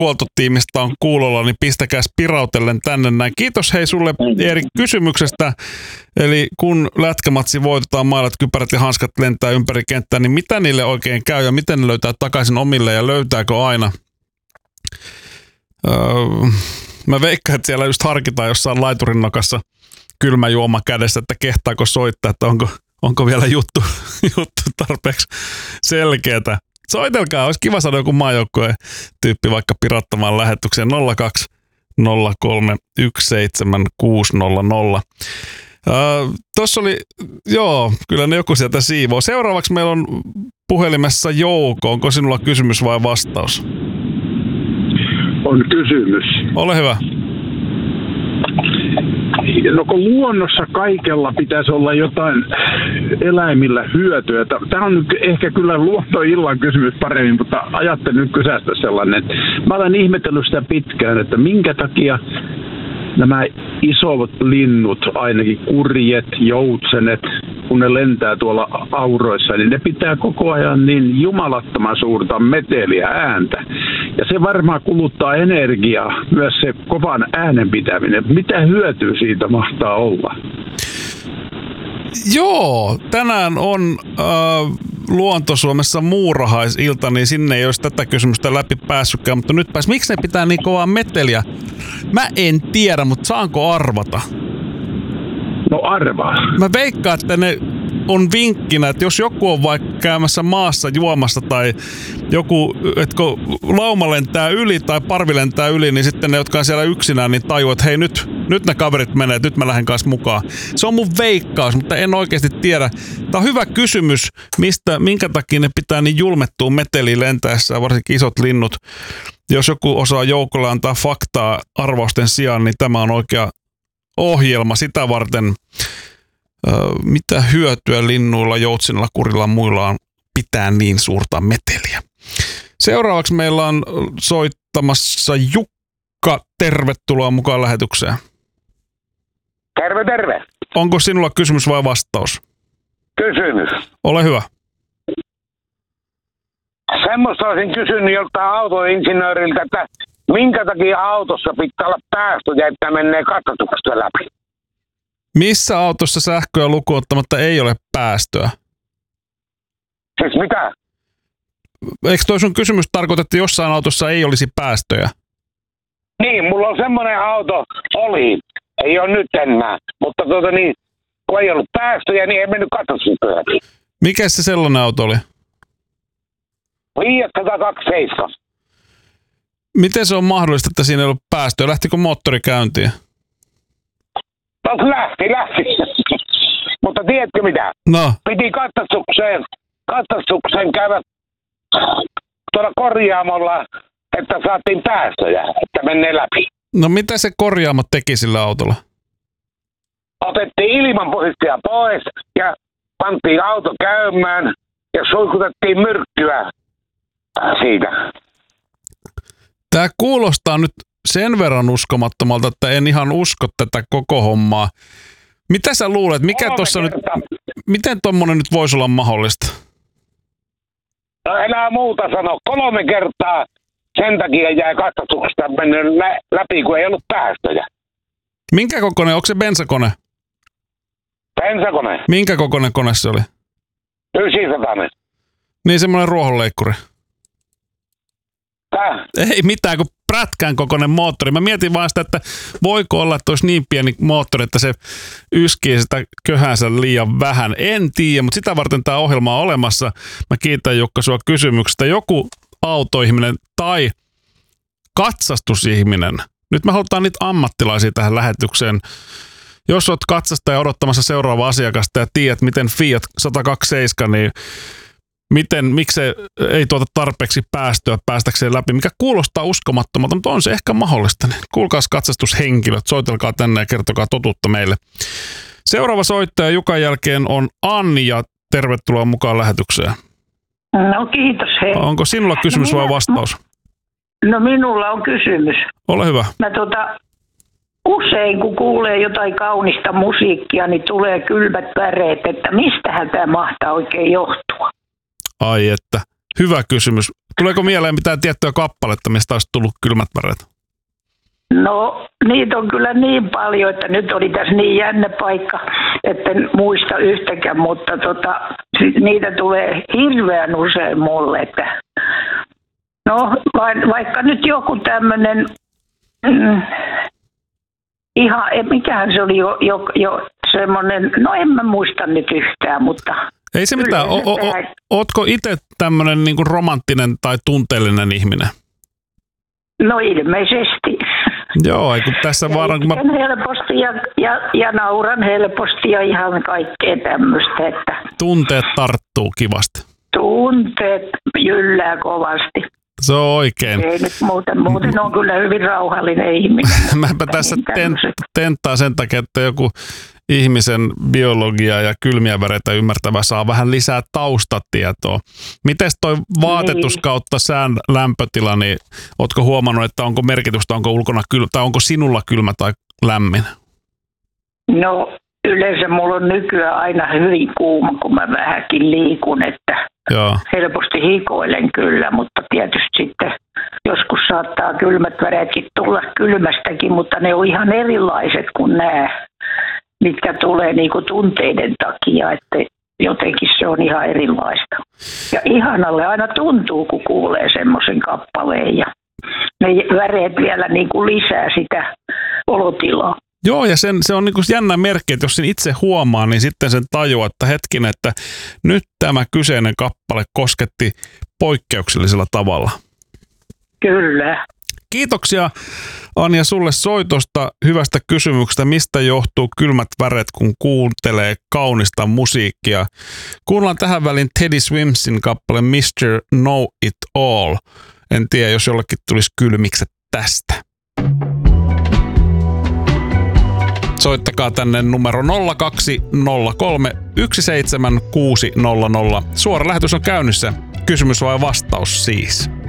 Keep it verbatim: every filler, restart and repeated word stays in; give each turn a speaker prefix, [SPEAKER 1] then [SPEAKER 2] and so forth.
[SPEAKER 1] huoltotiimistä on kuulolla, niin pistäkääs pirautellen tänne näin. Kiitos hei sulle Erik kysymyksestä. Eli kun lätkämatsi voitetaan, mailat, kypärät ja hanskat lentää ympäri kenttää, niin mitä niille oikein käy ja miten ne löytää takaisin omille ja löytääkö aina? Öö, mä veikkaan, että siellä just harkitaan jossain laiturin nokassa kylmä juoma kädessä, että kehtaako soittaa, että onko, onko vielä juttu, juttu tarpeeksi selkeätä. Soitelkaa, olisi kiva saada joku maajoukkojen tyyppi vaikka pirattamaan lähetykseen nolla kaksi nolla kolme yksi seitsemän kuusi nolla nolla. Uh, Tuossa oli, joo, kyllä ne joku sieltä siivoo. Seuraavaksi meillä on puhelimessa Jouko. Onko sinulla kysymys vai vastaus?
[SPEAKER 2] On kysymys.
[SPEAKER 1] Ole hyvä.
[SPEAKER 2] No kun luonnossa kaikella pitäisi olla jotain eläimillä hyötyä. Tämä on nyt ehkä kyllä luontoillan kysymys paremmin, mutta ajattelin nyt kysästä sellainen. Mä olen ihmetellyt sitä pitkään, että minkä takia nämä isot linnut, ainakin kurjet, joutsenet, kun ne lentää tuolla auroissa, niin ne pitää koko ajan niin jumalattoman suurta meteliä ääntä. Ja se varmaan kuluttaa energiaa, myös se kovan äänen pitäminen. Mitä hyötyä siitä mahtaa olla?
[SPEAKER 1] Joo, tänään on äh, Luonto-Suomessa muurahaisilta, niin sinne ei olisi tätä kysymystä läpi päässytkään, mutta nyt pääs. Miksi ne pitää niin kovaa meteliä? Mä en tiedä, mutta saanko arvata?
[SPEAKER 2] No arvaa.
[SPEAKER 1] Mä veikkaan, että ne on vinkkinä, että jos joku on vaikka käymässä maassa juomassa tai joku, että kun lauma lentää yli tai parvi lentää yli, niin sitten ne, jotka on siellä yksinään, niin tajuu, että hei nyt, nyt ne kaverit menee, että nyt mä lähden kanssa mukaan. Se on mun veikkaus, mutta en oikeasti tiedä. Tää on hyvä kysymys, mistä, minkä takia ne pitää niin julmettua meteliin lentäessä, varsinkin isot linnut. Jos joku osaa joukolle antaa faktaa arvausten sijaan, niin tämä on oikea ohjelma sitä varten. Mitä hyötyä linnuilla, joutsenilla, kurilla ja muilla on pitää niin suurta meteliä. Seuraavaksi meillä on soittamassa Jukka. Tervetuloa mukaan lähetykseen.
[SPEAKER 3] Terve, terve.
[SPEAKER 1] Onko sinulla kysymys vai vastaus?
[SPEAKER 3] Kysymys.
[SPEAKER 1] Ole hyvä.
[SPEAKER 3] Semmoista olisin kysynyt joltain autoinsinööriltä, että minkä takia autossa pitää olla päästöjä, että menee katsotuksesta läpi?
[SPEAKER 1] Missä autossa sähköä lukuun ottamatta ei ole päästöä?
[SPEAKER 3] Siis mitä?
[SPEAKER 1] Eikö toi sun kysymys tarkoita, että jossain autossa ei olisi päästöjä?
[SPEAKER 3] Niin, mulla on semmoinen auto, oli, ei ole nyt enää, mutta tuota niin, kun ei ollut päästöjä, niin ei mennyt katsotuksesta läpi.
[SPEAKER 1] Mikä se sellainen auto oli?
[SPEAKER 3] Fiat sata kaksikymmentäseitsemän.
[SPEAKER 1] Miten se on mahdollista, että siinä ei ollut päästöä? Lähtikö moottori käyntiin?
[SPEAKER 3] No lähti, lähti. Mutta tiedätkö mitä?
[SPEAKER 1] No.
[SPEAKER 3] Piti katsastukseen, katsastukseen käydä tuolla korjaamolla, että saatiin päästöjä, että menee läpi.
[SPEAKER 1] No mitä se korjaamo teki sillä autolla?
[SPEAKER 3] Otettiin ilmanpuhdistajia pois ja pantiin auto käymään ja suikutettiin myrkkyä siitä.
[SPEAKER 1] Tämä kuulostaa nyt sen verran uskomattomalta, että en ihan usko tätä koko hommaa. Mitä sä luulet, mikä tossa nyt, miten tommonen nyt voisi olla mahdollista?
[SPEAKER 3] No enää muuta sano. Kolme kertaa sen takia jäi katsotuksesta mennyt lä- läpi, kun ei ollut päästöjä.
[SPEAKER 1] Minkä kokoinen, onko se bensakone?
[SPEAKER 3] Bensakone.
[SPEAKER 1] Minkä kokoinen kone se oli?
[SPEAKER 3] yhdeksänsataa.
[SPEAKER 1] Niin semmoinen ruohonleikkuri.
[SPEAKER 3] Tää?
[SPEAKER 1] Ei mitään, kun prätkän kokoinen moottori. Mä mietin vaan sitä, että voiko olla, että olisi niin pieni moottori, että se yskii sitä köhänsä liian vähän. En tiedä, mutta sitä varten tämä ohjelma on olemassa. Mä kiitän Jukka sua kysymyksestä. Joku autoihminen tai katsastusihminen. Nyt me halutaan niitä ammattilaisia tähän lähetykseen. Jos olet katsastaja odottamassa seuraavaa asiakasta ja tiedät, miten Fiat sata kaksikymmentäseitsemän, niin miten, miksi se ei tuota tarpeeksi päästöä päästäkseen läpi, mikä kuulostaa uskomattomalta, mutta on se ehkä mahdollista. Kuulkaas katsastushenkilöt, soitelkaa tänne ja kertokaa totuutta meille. Seuraava soittaja Jukan jälkeen on Anni ja tervetuloa mukaan lähetykseen.
[SPEAKER 4] No kiitos hei.
[SPEAKER 1] Onko sinulla kysymys
[SPEAKER 4] no,
[SPEAKER 1] vai vastaus?
[SPEAKER 4] No minulla on kysymys.
[SPEAKER 1] Ole hyvä.
[SPEAKER 4] Mä tota, usein kun kuulee jotain kaunista musiikkia, niin tulee kylmät väreet, että mistähän tämä mahtaa oikein johtua?
[SPEAKER 1] Ai että, Hyvä kysymys. Tuleeko mieleen mitään tiettyä kappaletta, mistä olisi tullut kylmät väreet?
[SPEAKER 4] No, niitä on kyllä niin paljon, että nyt oli tässä niin jännä paikka, että en muista yhtäkään, mutta tota, niitä tulee hirveän usein mulle. Että no, vaikka nyt joku tämmöinen, mm, ihan, mikähän se oli jo, jo, jo semmoinen, no en mä muista nyt yhtään, mutta...
[SPEAKER 1] Ei se mitään. O, o, o, ootko itse tämmöinen niinku romanttinen tai tunteellinen ihminen?
[SPEAKER 4] No ilmeisesti.
[SPEAKER 1] Joo, kun tässä vaan...
[SPEAKER 4] Mä... helposti ja, ja, ja nauran helposti ja ihan kaikkea tämmöistä, että...
[SPEAKER 1] Tunteet tarttuu kivasti.
[SPEAKER 4] Tunteet jyllää kovasti.
[SPEAKER 1] Se on oikein.
[SPEAKER 4] Ei nyt muuten, muuten on kyllä hyvin rauhallinen ihminen.
[SPEAKER 1] Mäpä tässä tent, tenttaa sen takia, että joku ihmisen biologia ja kylmiä väreitä ymmärtävä saa vähän lisää taustatietoa. Mites toi vaatetus kautta sään lämpötila, niin ootko huomannut, että onko merkitystä, onko ulkona kylmä, tai onko sinulla kylmä tai lämmin?
[SPEAKER 4] No yleensä mulla on nykyään aina hyvin kuuma, kun mä vähänkin liikun, että
[SPEAKER 1] Joo.
[SPEAKER 4] helposti hikoilen kyllä, mutta tietysti sitten joskus saattaa kylmät väreetkin tulla kylmästäkin, mutta ne on ihan erilaiset kuin nämä, mitkä tulee niinku tunteiden takia, että jotenkin se on ihan erilaista. Ja ihanalle aina tuntuu, kun kuulee semmoisen kappaleen ja ne väreet vielä niinku lisää sitä olotilaa.
[SPEAKER 1] Joo, ja sen, se on niinku jännä merkki, että jos sen itse huomaa, niin sitten sen tajuaa, että hetkinen, että nyt tämä kyseinen kappale kosketti poikkeuksellisella tavalla.
[SPEAKER 4] Kyllä.
[SPEAKER 1] Kiitoksia Anja sulle soitosta, hyvästä kysymyksestä, mistä johtuu kylmät väreet, kun kuuntelee kaunista musiikkia. Kuullaan tähän väliin Teddy Swimsin kappale mister Know It All. En tiedä, jos jollekin tulisi kylmikset tästä. Soittakaa tänne numero nolla kaksi nolla kolme yksi seitsemän kuusi nolla nolla. Suora lähetys on käynnissä. Kysymys vai vastaus siis?